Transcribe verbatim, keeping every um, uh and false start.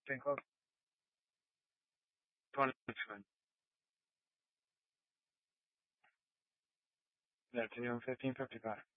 Think of punishment. Yeah, to you in fifteen fifty-five.